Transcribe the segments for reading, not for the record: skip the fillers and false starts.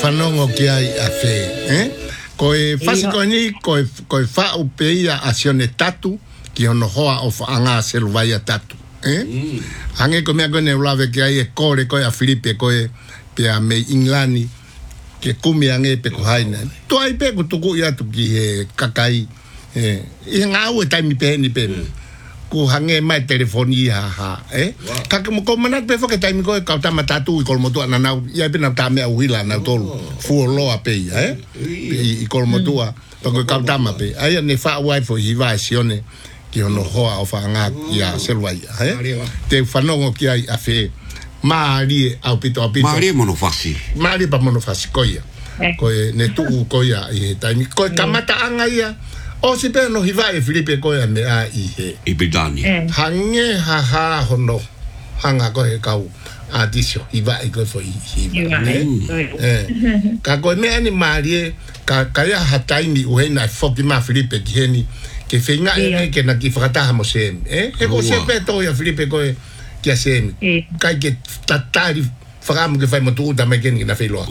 Whanongo ki ai a whē, Koe whasiko ni, koe whau peia a sione tatu, ki ono hoa o whaanga selu vai a tatu, Hange ko mea koe ne ulawe ki ai e kore koe a Filipe koe pia me Inglani, ke kumi ange pe ko haina. Tuai pe ko tuku i atu ki he kakai, I ngau e taimi pe ni pe. Ku hange mai telefoni ha Kaka mo ko manat pe foke taimi ko ka tama tatu I kolmotu ana nau ia pe na tame au hila na tolu fu loa pe I kolmotu pa ko ka tama pe ai ne fa wai fo I vai sione ki ono hoa o fa nga ia selwai te fanongo ki ai a fe mari au pito mari monofasi mari pa monofasi koia ko ne tu koia I taimi ko kamata anga ia O si pe no hiva e Filipe koe me a I he. I Bidani. Hange ha hono. Hanga koe kau. A disio. Hiva e koe fo I hiva. Ka koe mea ni marie. Ka ia hataini uheina foki ma Filipe ki heni. Ke whinga e ke na ki whakataha mo seemi. He ko se pe to ia Filipe koe ki a seemi. Kai ke tatari whakamu ke whai mo tuuta mai keni ki na whiloa.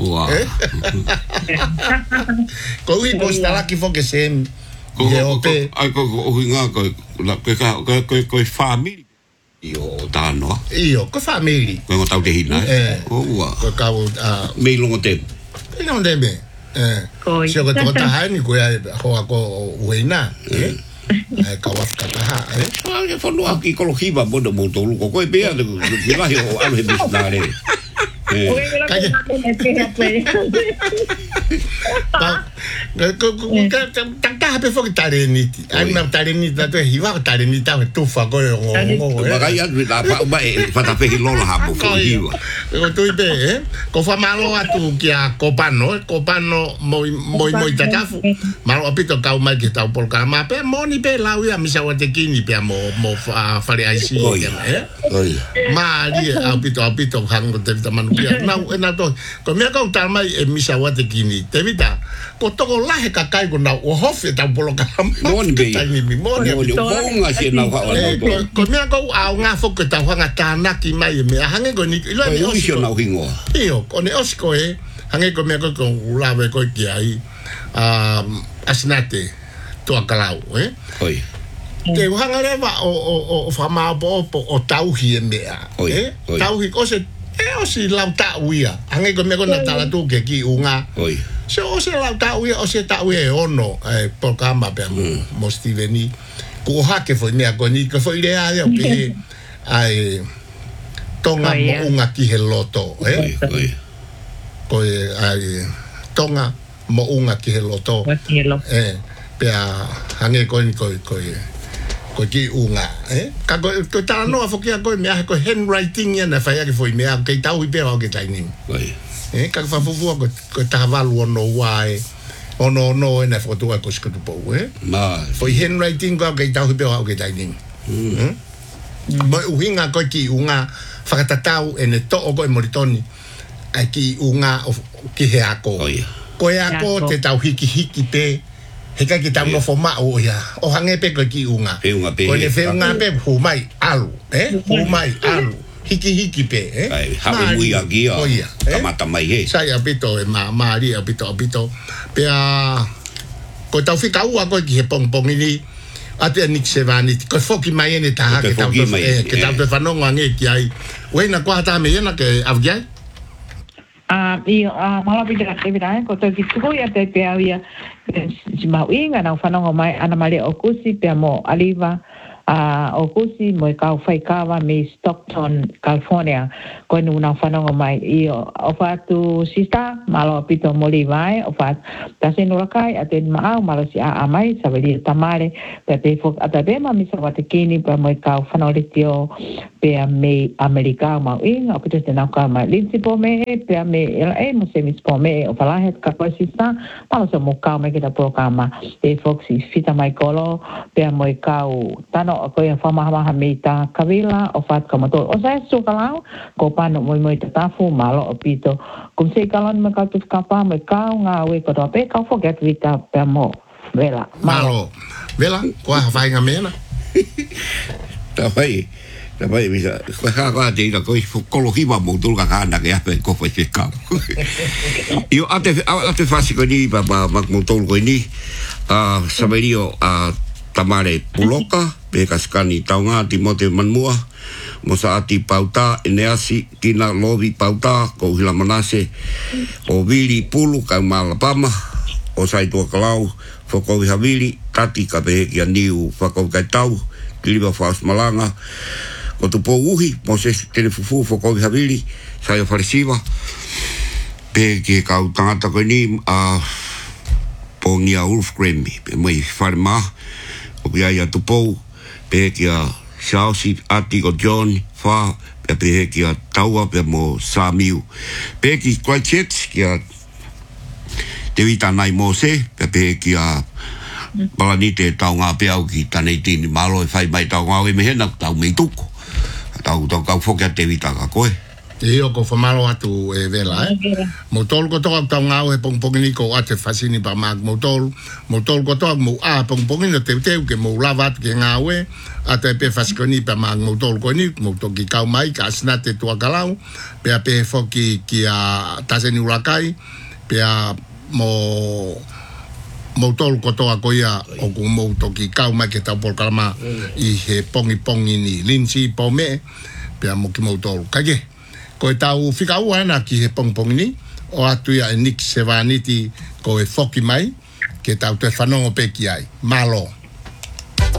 Ko ui ko stalaki foki seemi. Ko hinga ko family io tano io ko family ko tau te hina ko kau me longo te ko se ko to tahani ko ya ho ko uina ka wa ka ha e fono aki ko hiba bodo mo to ko ko be ale ki la o ale bisnare Tangka hape fo tareniti. Ai na tareniti na to hiwa tareniti ta tu fa ko ngo. Bagaya la ba fa ta pe lo ha po hiwa. Ko tu be ko fa malo atu kia kopano moi tatafu. Malo apito ka mai ki ta por ka ma pe moni pe la wi a misa wa te kini pe mo fa le ai si. Ma ri apito hango te tamanu na to ko me ka utar mai e misa wa te kini te vita ko to la he ka kai ko na o hofe ta polo ka mon be mon nga si na ko me ka au nga fo ko ta nga ta na ki mai me hange ko ni lo ni o na hingo io ko ne osko hange ko me ko la ve ko ki ai asinate to akalau oi ke hanga le va o fa ma o tauhi me tauhi ko se o si lauta uia hange ko me ko na tala tu ke ki unga oi so o se lauta uia o se ta uia ono por kama pe mo Steveni ko ha ke foi me ko ni ko foi le a pe ai tonga mo unga ki he loto oi ko ai tonga mo unga ki he loto pe hange ko ko ki unga ka ko ta no fo ki ko me ko handwriting ya na fa ya ki foi me ke ta u pe o ke ta ni ka fa fu ko ta valu no wai ono no na foto ko sko tu po ma foi handwriting ko ke ta u pe o ke ta ni mo uhinga ko ki unga fa ta tau en to o ko moritoni ai ki unga o ki he ako ko ya ko te tau hiki pe he ka ki tamo fo ma o ya o hange pe ko ki unga ko le fe unga pe hu mai alu hu mai alu hiki pe ai ha muy aquí kamata mai he sai apito ma ri apito pe ko tau fi ka u ko ki pong ni ate nik se vani ko foki mai ne ta ke tau pe fanongo nge ki ai we na kwa ta me na ke avgai malo pita actividade ko to ki tuko ya te pe avia si mau inga na whanonga mai ana mare o kusi pe mo aliva o kusi mo kau whaikawa me Stockton, California ko nu na whanonga mai o whatu sista malo pito moli vai o what tase nurakai aten maau malo si a mai sa veli tamare pe te fok atabema mi sa wate kini pe mo kau whanoritio pe me Amerika mau inga o pito te nauka mai linsi po me pe me mo se mis po me o whalahet ka koe sista malo sa mo kau me kita programa te fok si fita mai kolo pe mo kau tano o koe whamahamaha me ta kawila o what kamato o sa esu kalau ko pano moi tatafu malo o pito kum se kalon me kau tuf kapa me kau ngā we koto pe kau forget vita pe mo vela malo vela ko ha vai nga mena ta vai La vai bisa ko ka te ka ko ekologiva mo tu ka kana ke ape ko fa se ka. Io ate fasi ko ni ba mo tu ko ni saberio tamare puloka pe kaskani taunga timote manmua mo sa ati pauta eneasi kina lovi pauta ko hila manase o vili pulu ka malapama o sai tua kalau foko vihavili tati ka pe ki aniu fako ka tau kiliva fas malanga o tu po uhi mo se telefufu foko vihavili sai farisiva pe ki ka utangata ko ni pongia ulf gremi pe mai farma o ia tu po pe ki Shausi ati ko John fa pe ki taua pe mo Samiu pe ki Christchurch ki te vita nai mo se pe ki balanite taunga pe au ki tanei tini malo e fai mai taunga e mehena tau mei tuku tau kau fokia te vita ka koe Io ko famalo atu e vela Motol ko toa taunga e pongpongini ko ate fasini pa mag motol ko toa mo pongpongini te teu ke mo lavat ke ngawe ate pe faskoni pa mag motol ko ni motol ki kau mai ka snate tua kalau pe pe foki ki taseni urakai pe motol ko toa ko ia o ku motol ki kau mai ke tau por kalama I he pongi ni linsi pome pe mo ki motol kage ko e tau whika uana ki he pongpong ni o atu ia e Nick Sevaniti ko e foki mai ke tau te whanongo pe ki ai malo